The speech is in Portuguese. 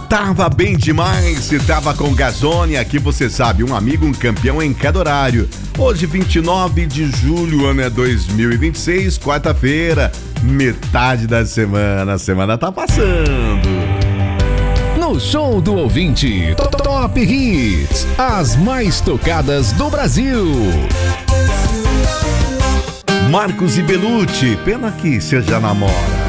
Tava bem demais, se tava com Gazone, aqui você sabe, um amigo, um campeão em cada horário. Hoje, 29 de julho, ano é 2026, quarta-feira, metade da semana, a semana tá passando. No Show do Ouvinte, Top Hits, as mais tocadas do Brasil. Marcos e Belucci, pena que você já namora.